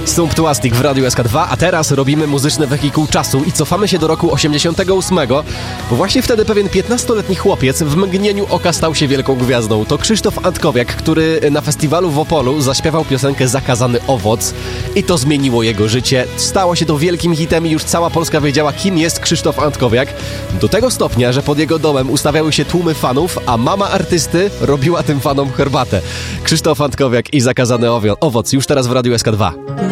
Sumptuastic w Radiu SK2, a teraz robimy muzyczny wehikuł czasu i cofamy się do roku 88, bo właśnie wtedy pewien 15-letni chłopiec w mgnieniu oka stał się wielką gwiazdą. To Krzysztof Antkowiak, który na festiwalu w Opolu zaśpiewał piosenkę Zakazany owoc i to zmieniło jego życie. Stało się to wielkim hitem i już cała Polska wiedziała, kim jest Krzysztof Antkowiak. Do tego stopnia, że pod jego domem ustawiały się tłumy fanów, a mama artysty robiła tym fanom herbatę. Krzysztof Antkowiak i Zakazany owoc już teraz w Radiu SK2.